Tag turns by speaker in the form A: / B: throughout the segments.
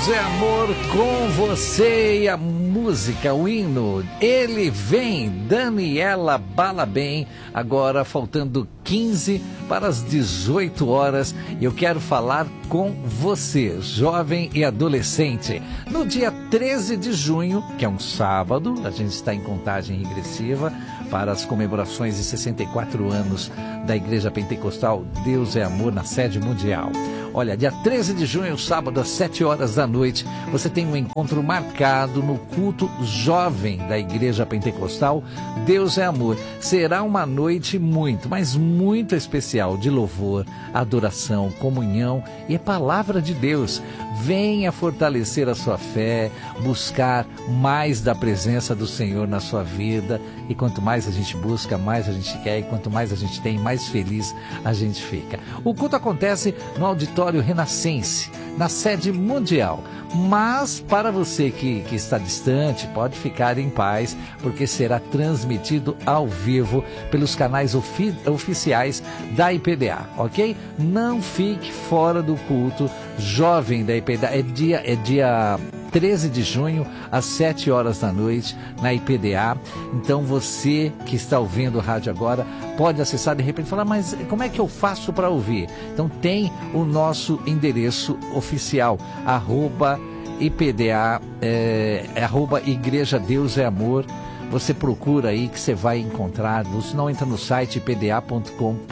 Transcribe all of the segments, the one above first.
A: Deus é amor com você. E a música, o hino, Ele Vem, Daniela Balabem. Agora faltando 15 para as 18 horas. Eu quero falar com você, jovem e adolescente. No dia 13 de junho, que é um sábado, a gente está em contagem regressiva para as comemorações de 64 anos da Igreja Pentecostal Deus é Amor na sede mundial. Olha, dia 13 de junho, sábado, às 7 horas da noite, você tem um encontro marcado no culto jovem da Igreja Pentecostal Deus é Amor. Será uma noite muito, mas muito especial de louvor, adoração, comunhão e palavra de Deus. Venha fortalecer a sua fé, buscar mais da presença do Senhor na sua vida. E quanto mais a gente busca, mais a gente quer. E quanto mais a gente tem, mais feliz a gente fica. O culto acontece no Auditório Renascense, na sede mundial. Mas para você que está distante, pode ficar em paz, porque será transmitido ao vivo pelos canais oficiais da IPDA, ok? Não fique fora do culto jovem da IPDA. É dia 13 de junho, às 7 horas da noite, na IPDA. Então você que está ouvindo o rádio agora, pode acessar de repente e falar, mas como é que eu faço para ouvir? Então tem o nosso endereço oficial, @IPDA, Igreja Deus é Amor. Você procura aí que você vai encontrar. Você não entra no site ipda.com.br,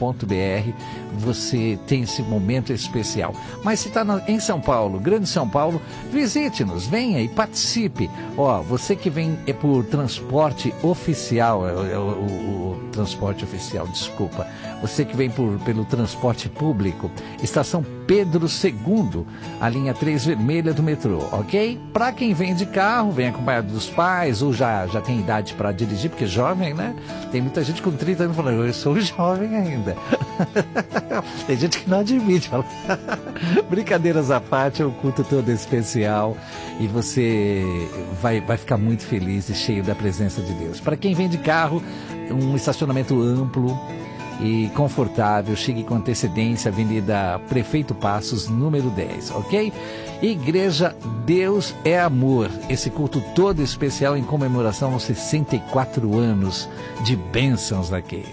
A: você tem esse momento especial. Mas se está em São Paulo, Grande São Paulo, visite-nos, venha e participe. Ó, você que vem por transporte oficial, o transporte oficial, desculpa. Você que vem pelo transporte público, estação Pedro II, a linha 3 vermelha do metrô, ok? Para quem vem de carro, vem acompanhado dos pais ou já tem idade para dirigir, porque jovem, né? Tem muita gente com 30 anos falando, eu sou jovem ainda. Tem gente que não admite. Fala. Brincadeiras à parte, é um culto todo especial e você vai ficar muito feliz e cheio da presença de Deus. Para quem vem de carro, um estacionamento amplo e confortável, chegue com antecedência, Avenida Prefeito Passos, número 10, ok? Igreja Deus é Amor, esse culto todo especial em comemoração aos 64 anos de bênçãos daqui.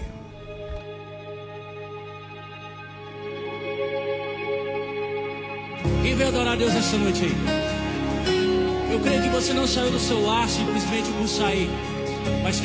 B: Quem veio adorar a Deus essa noite aí? Eu creio que você não saiu do seu lar simplesmente por sair, mas